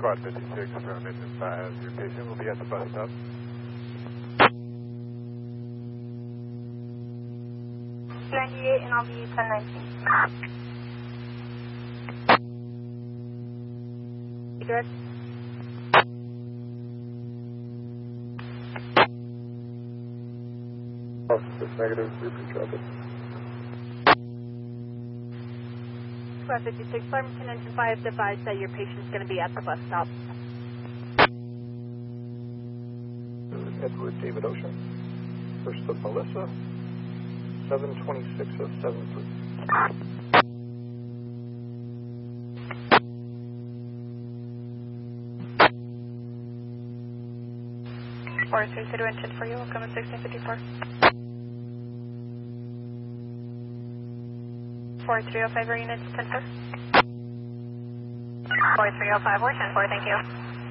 Squad 56 from Engine 5. Your patient will be at the bus stop. And I'll be 1019. Direct. Officer negative, repeat traffic. Squad 56, Farmington Engine 5, advise that your patient's going to be at the bus stop. Edward David Ocean, first of Melissa, 726.73. 4-3 City Engine for you, welcome at 1654. 4305 units, 10-4. 4305, we're 10-4, thank you.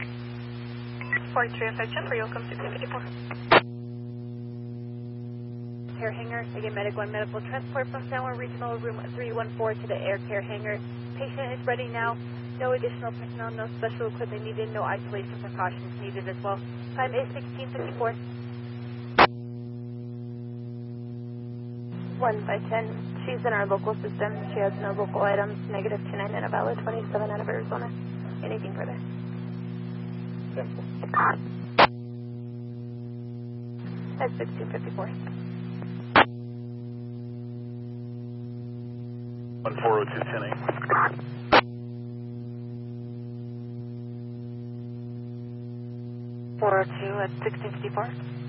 4305, 10 for you, welcome 1654. Air hangar, again, Medic 1 medical transport from San Juan Regional Room 314 to the air care hangar. Patient is ready now. No additional personnel, no special equipment needed, no isolation precautions needed as well. Time is 1654. 1/10. She's in our local system. She has no local items. Negative 29 and a valid 27 out of Arizona. Anything further? 10-4. That's 1654. 140210. 402 at 1654.